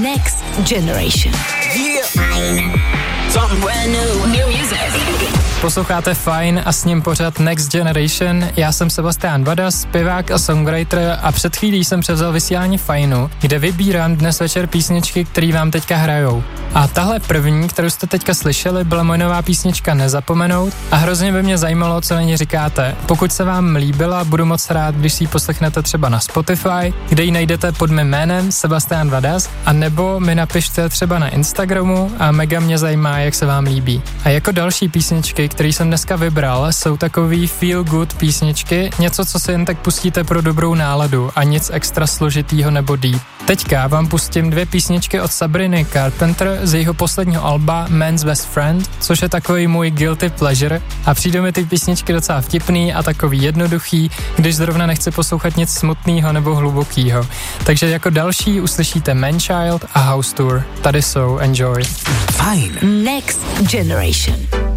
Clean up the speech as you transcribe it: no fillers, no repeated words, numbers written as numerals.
Next Generation. Something brand new music. Posloucháte Fajn a s ním pořad Next Generation. Já jsem Sebastian Vada, zpěvák a songwriter a před chvílí jsem převzal vysílání Fajnu, kde vybírám dnes večer písničky, které vám teďka hrajou. A tahle první, kterou jste teďka slyšeli, byla moje nová písnička Nezapomenout a hrozně by mě zajímalo, co na ní říkáte. Pokud se vám líbila, budu moc rád, když si ji poslechnete třeba na Spotify, kde ji najdete pod mým jménem Sebastian Vadas, a nebo mi napište třeba na Instagramu a mega mě zajímá, jak se vám líbí. A jako další písničky, který jsem dneska vybral, jsou takový feel good písničky, něco, co si jen tak pustíte pro dobrou náladu a nic extra složitýho nebo deep. Teďka vám pustím 2 písničky od Sabriny Carpenter z jejího posledního alba Man's Best Friend, což je takový můj guilty pleasure, a přijde mi ty písničky docela vtipný a takový jednoduchý, když zrovna nechci poslouchat nic smutného nebo hlubokýho. Takže jako další uslyšíte Manchild a House Tour. Tady jsou, enjoy. Fajn. Next Generation.